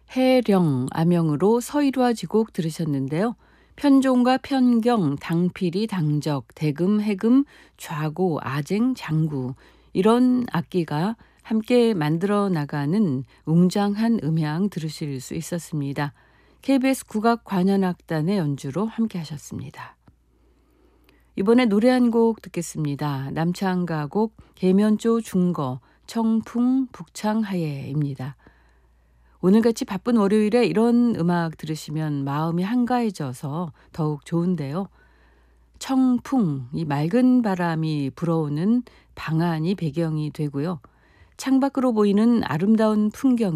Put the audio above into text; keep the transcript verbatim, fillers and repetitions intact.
해령, 암영으로 서이루아지곡 들으셨는데요. 편종과 편경, 당피리, 당적, 대금, 해금, 좌고, 아쟁, 장구 이런 악기가 함께 만들어 나가는 웅장한 음향 들으실 수 있었습니다. 케이비에스 국악관현악단의 연주로 함께 하셨습니다. 이번에 노래 한 곡 듣겠습니다. 남창가곡 계면조 중거 청풍 북창하예입니다. 오늘같이 바쁜 월요일에 이런 음악 들으시면 마음이 한가해져서 더욱 좋은데요. 청풍, 이 맑은 바람이 불어오는 방안이 배경이 되고요. 창밖으로 보이는 아름다운 풍경